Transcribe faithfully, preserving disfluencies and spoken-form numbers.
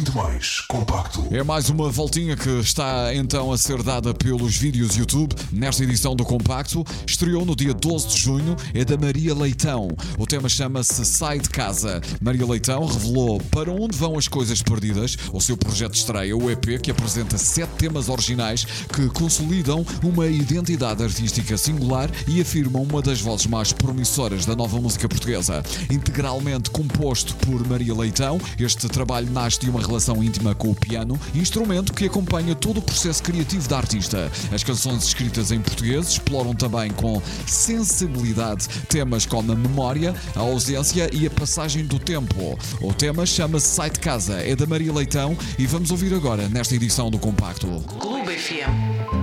muito mais compacto. É mais uma voltinha que está então a ser dada pelos vídeos YouTube. Nesta edição do Compacto, estreou no dia doze de junho, é da Maria Leitão. O tema chama-se Sai de Casa. Maria Leitão revelou Para Onde Vão as Coisas Perdidas, o seu projeto de estreia, o E P, que apresenta sete temas originais que consolidam uma identidade artística singular e afirmam uma das vozes mais promissoras da nova música portuguesa. Integralmente composto por Maria Leitão, este trabalho nasce de uma relação íntima com o piano, instrumento que acompanha todo o processo criativo da artista. As canções escritas em português exploram também com sensibilidade temas como a memória, a ausência e a passagem do tempo. O tema chama-se Sai de Casa, é da Maria Leitão e vamos ouvir agora nesta edição do Compacto. Clube F M.